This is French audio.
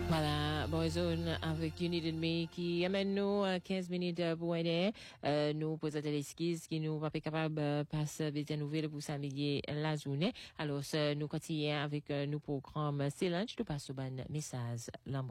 Voilà, Boyzone avec You Needed Me qui amène nous 15 minutes pour aider nous présenter l'esquisse qui nous va pas capable passer des nouvelles pour s'améliorer la journée. Alors nous continuons avec nos programmes. C'est lunch, nous passons au message l'amour.